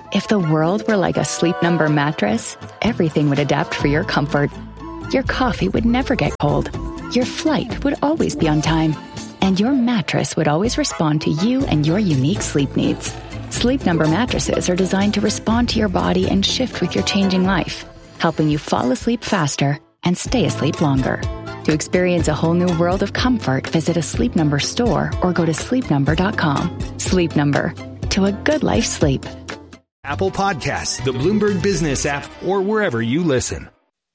If the world were like a Sleep Number mattress, everything would adapt for your comfort. Your coffee would never get cold. Your flight would always be on time. And your mattress would always respond to you and your unique sleep needs. Sleep Number mattresses are designed to respond to your body and shift with your changing life, helping you fall asleep faster and stay asleep longer. To experience a whole new world of comfort, visit a Sleep Number store or go to sleepnumber.com. Sleep Number. To a good night's sleep. Apple Podcasts, the Bloomberg Business app, or wherever you listen.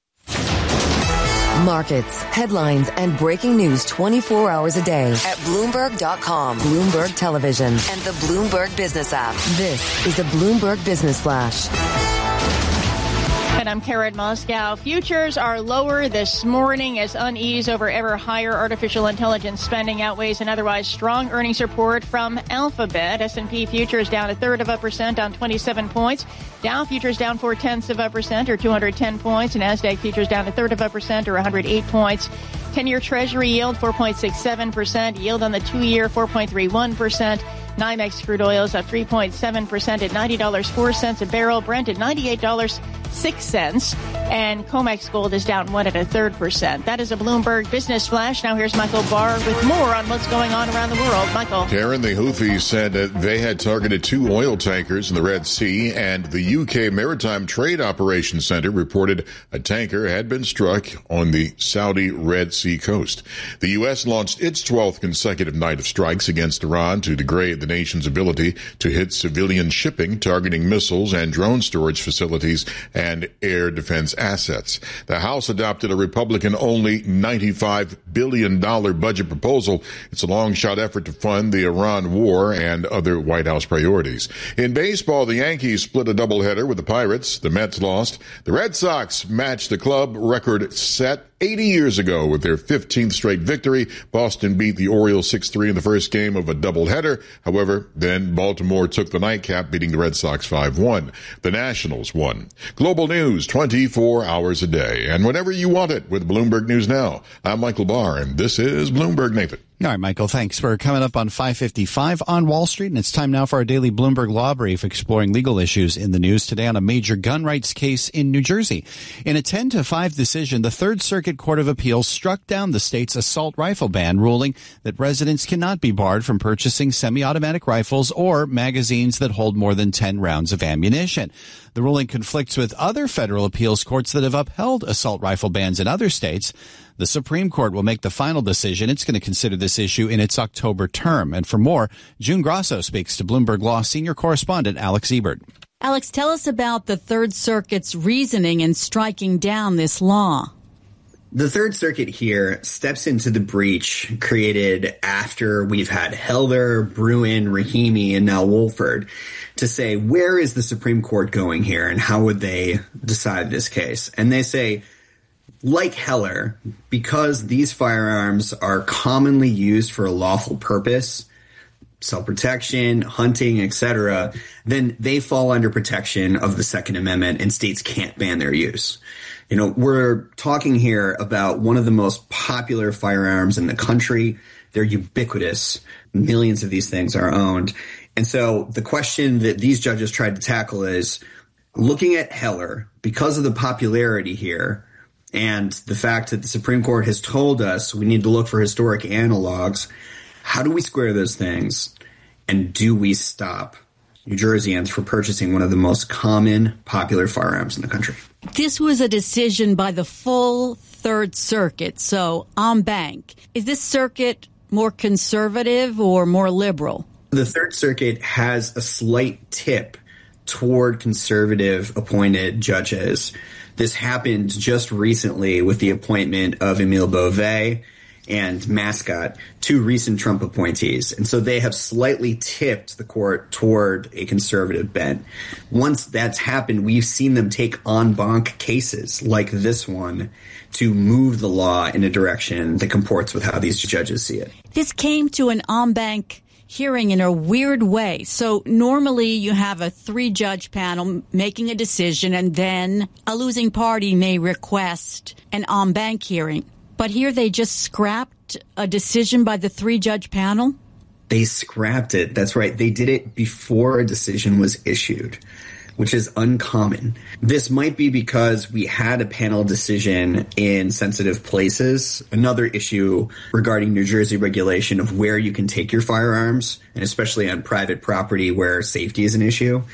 Markets, headlines, and breaking news 24 hours a day at Bloomberg.com, Bloomberg Television, and the Bloomberg Business app. This is a Bloomberg Business Flash. And I'm Karen Moscow. Futures are lower this morning as unease over ever higher artificial intelligence spending outweighs an otherwise strong earnings report from Alphabet. S&P futures down 0.33% on 27 points. Dow futures down 0.4% or 210 points. And NASDAQ futures down 0.33% or 108 points. 10-year Treasury yield 4.67%. Yield on the 2-year 4.31%. NYMEX crude oil is up 3.7% at $90.04 a barrel. Brent at $98.06. And COMEX gold is down 1.33%. That is a Bloomberg Business Flash. Now here's Michael Barr with more on what's going on around the world. Michael. Karen, the Houthis said that they had targeted 2 oil tankers in the Red Sea, and the UK Maritime Trade Operations Center reported a tanker had been struck on the Saudi Red Sea coast. The U.S. launched its 12th consecutive night of strikes against Iran to degrade the nation's ability to hit civilian shipping, targeting missiles and drone storage facilities and air defense assets. The House adopted a Republican-only $95 billion budget proposal. It's a long-shot effort to fund the Iran war and other White House priorities. In baseball, the Yankees split a doubleheader with the Pirates. The Mets lost. The Red Sox matched the club record set 80 years ago with their 15th straight victory. Boston beat the Orioles 6-3 in the first game of a doubleheader. However, then Baltimore took the nightcap, beating the Red Sox 5-1. The Nationals won. Global news 24 hours a day, and whenever you want it with Bloomberg News Now. I'm Michael Barr, and this is Bloomberg. Nathan. All right, Michael, thanks. We're coming up on 5:55 on Wall Street, and it's time now for our daily Bloomberg Law Brief, exploring legal issues in the news today on a major gun rights case in New Jersey. In a 10-5 decision, the Third Circuit Court of Appeals struck down the state's assault rifle ban, ruling that residents cannot be barred from purchasing semi-automatic rifles or magazines that hold more than 10 rounds of ammunition. The ruling conflicts with other federal appeals courts that have upheld assault rifle bans in other states. The Supreme Court will make the final decision. It's going to consider this issue in its October term. And for more, June Grasso speaks to Bloomberg Law senior correspondent Alex Ebert. Alex, tell us about the Third Circuit's reasoning in striking down this law. The Third Circuit here steps into the breach created after we've had Heller, Bruen, Rahimi, and now Wolford to say, where is the Supreme Court going here and how would they decide this case? And they say, like Heller, because these firearms are commonly used for a lawful purpose, self-protection, hunting, etc., then they fall under protection of the Second Amendment and states can't ban their use. You know, we're talking here about one of the most popular firearms in the country. They're ubiquitous. Millions of these things are owned. And so the question that these judges tried to tackle is, looking at Heller, because of the popularity here and the fact that the Supreme Court has told us we need to look for historic analogs, how do we square those things? And do we stop New Jerseyans for purchasing one of the most common popular firearms in the country? This was a decision by the full Third Circuit, so en banc. Is this circuit more conservative or more liberal? The Third Circuit has a slight tip toward conservative appointed judges. This happened just recently with the appointment of Emile Beauvais and Mascot, 2 recent Trump appointees. And so they have slightly tipped the court toward a conservative bent. Once that's happened, we've seen them take en banc cases like this one to move the law in a direction that comports with how these judges see it. This came to an en banc hearing in a weird way. So normally you have a 3-judge panel making a decision and then a losing party may request an en banc hearing. But here they just scrapped a decision by the 3-judge panel? They scrapped it. That's right. They did it before a decision was issued. which is uncommon. This might be because we had a panel decision in sensitive places, another issue regarding New Jersey regulation of where you can take your firearms, and especially on private property where safety is an issue.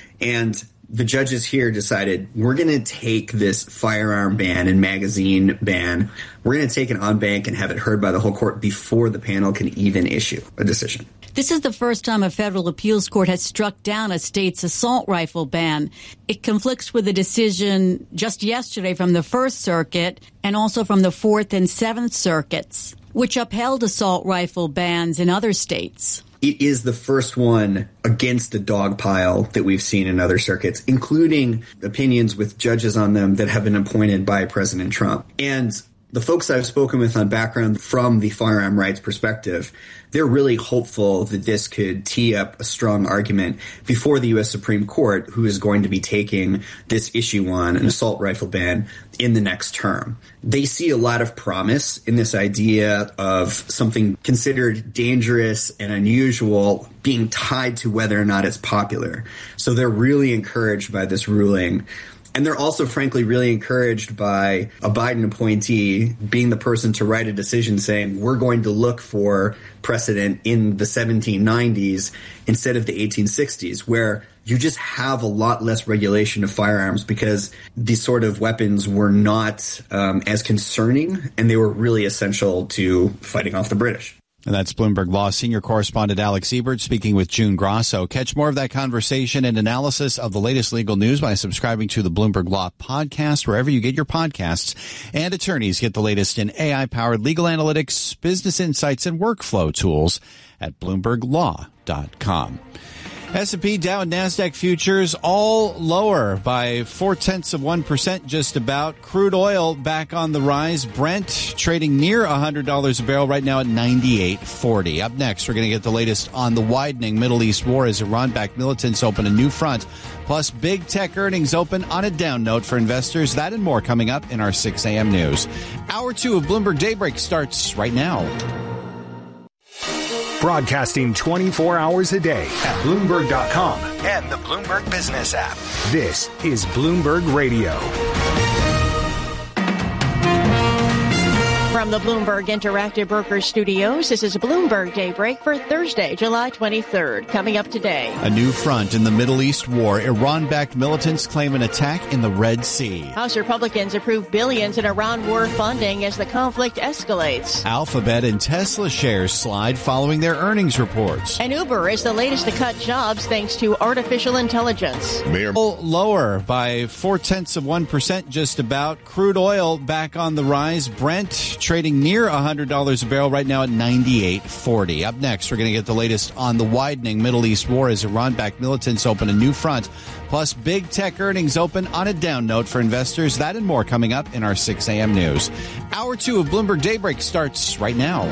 And the judges here decided, we're going to take this firearm ban and magazine ban, we're going to take it on bank and have it heard by the whole court before the panel can even issue a decision. This is the first time a federal appeals court has struck down a state's assault rifle ban. It conflicts with a decision just yesterday from the First Circuit and also from the Fourth and Seventh Circuits, which upheld assault rifle bans in other states. It is the first one against the dog pile that we've seen in other circuits, including opinions with judges on them that have been appointed by President Trump. And the folks I've spoken with on background from the firearm rights perspective, they're really hopeful that this could tee up a strong argument before the U.S. Supreme Court, who is going to be taking this issue on an assault rifle ban in the next term. They see a lot of promise in this idea of something considered dangerous and unusual being tied to whether or not it's popular. So they're really encouraged by this ruling. And they're also, frankly, really encouraged by a Biden appointee being the person to write a decision saying, we're going to look for precedent in the 1790s instead of the 1860s, where you just have a lot less regulation of firearms because these sort of weapons were not as concerning, and they were really essential to fighting off the British. And that's Bloomberg Law senior correspondent Alex Ebert speaking with June Grosso. Catch more of that conversation and analysis of the latest legal news by subscribing to the Bloomberg Law podcast, wherever you get your podcasts. And attorneys get the latest in AI-powered legal analytics, business insights, and workflow tools at BloombergLaw.com. S&P, Dow, and NASDAQ futures all lower by 0.4% just about. Crude oil back on the rise. Brent trading near $100 a barrel right now at $98.40. Up next, we're going to get the latest on the widening Middle East war as Iran-backed militants open a new front. Plus, big tech earnings open on a down note for investors. That and more coming up in our 6 a.m. news. Hour 2 of Bloomberg Daybreak starts right now. Broadcasting 24 hours a day at Bloomberg.com and the Bloomberg Business app. This is Bloomberg Radio. From the Bloomberg Interactive Brokers Studios, this is Bloomberg Daybreak for Thursday, July 23rd. Coming up today. A new front in the Middle East war. Iran-backed militants claim an attack in the Red Sea. House Republicans approve billions in Iran war funding as the conflict escalates. Alphabet and Tesla shares slide following their earnings reports. And Uber is the latest to cut jobs thanks to artificial intelligence. Lower by 0.4% just about. Crude oil back on the rise. Brent trading near $100 a barrel right now at $98.40. Up next, we're going to get the latest on the widening Middle East war as Iran-backed militants open a new front. Plus, big tech earnings open on a down note for investors. That and more coming up in our 6 a.m. news. Hour 2 of Bloomberg Daybreak starts right now.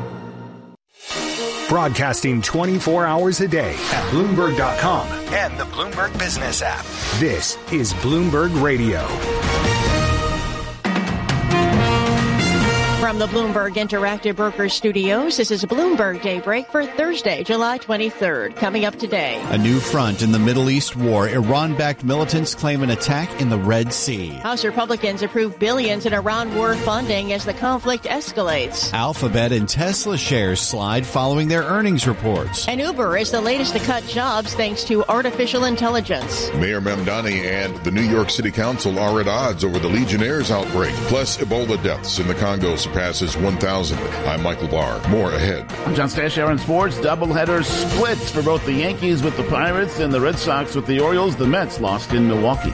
Broadcasting 24 hours a day at Bloomberg.com and the Bloomberg Business app. This is Bloomberg Radio. From the Bloomberg Interactive Brokers Studios, this is Bloomberg Daybreak for Thursday, July 23rd. Coming up today. A new front in the Middle East war. Iran-backed militants claim an attack in the Red Sea. House Republicans approve billions in Iran war funding as the conflict escalates. Alphabet and Tesla shares slide following their earnings reports. And Uber is the latest to cut jobs thanks to artificial intelligence. Mayor Mamdani and the New York City Council are at odds over the Legionnaires outbreak. Plus, Ebola deaths in the Congo surpasses 1,000. I'm Michael Barr. More ahead. I'm John Stashower in sports. Doubleheader splits for both the Yankees with the Pirates and the Red Sox with the Orioles. The Mets lost in Milwaukee.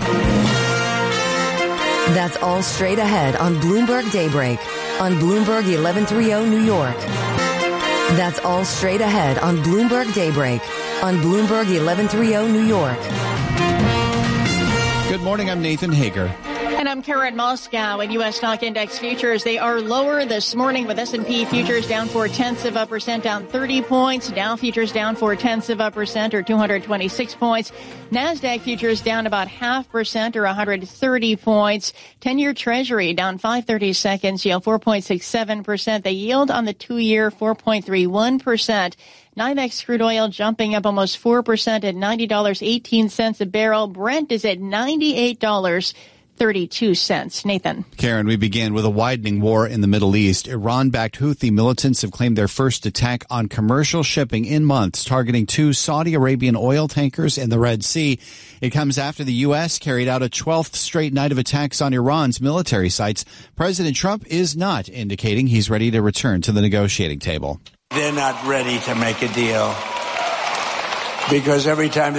That's all straight ahead on Bloomberg Daybreak on Bloomberg 1130 New York. That's all straight ahead on Bloomberg Daybreak on Bloomberg 1130 New York. Good morning. I'm Nathan Hager. And I'm Karen Moscow. In U.S. stock index futures, they are lower this morning with S&P futures down 0.4%, down 30 points. Dow futures down 0.4% or 226 points. NASDAQ futures down about 0.5% or 130 points. 10-year Treasury down 5/32, yield 4.67%. The yield on the 2-year 4.31%. NYMEX crude oil jumping up almost 4% at $90.18 a barrel. Brent is at $98.32. Nathan. Karen, we begin with a widening war in the Middle East. Iran-backed Houthi militants have claimed their first attack on commercial shipping in months, targeting 2 Saudi Arabian oil tankers in the Red Sea. It comes after the U.S. carried out a 12th straight night of attacks on Iran's military sites. President Trump is not indicating he's ready to return to the negotiating table. They're not ready to make a deal because every time